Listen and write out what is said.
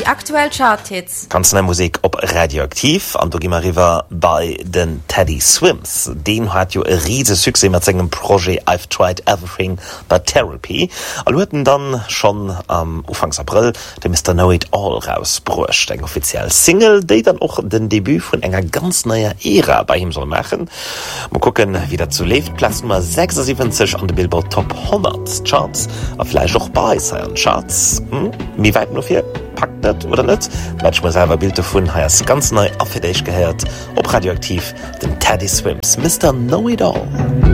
die aktuell Charthits. Kannst du Musik op radioaktiv an du gimmer river bei den Teddy Swims. Den hat jo e riese Suse mat segem Projekt I've Tried Everything but Therapy. All hueten dann schon am Ufangs April de Mr. Know It All rausbrucht. Eng offiziell Single, déi dann och den Debüt vun enger ganz neuer Ära bei ihm soll machen. Mo gucken, wie dat zu lebt. Platz Nummer 76 an de Billboard Top 100 Charts. A vielleicht auch bei seinen Charts. Wie weit noch hier? Packt net oder net? Match mal selber Bilder von heiers ganz neu auf für dich gehört. Ob radioaktiv, den Teddy Swims, Mr. Know It All.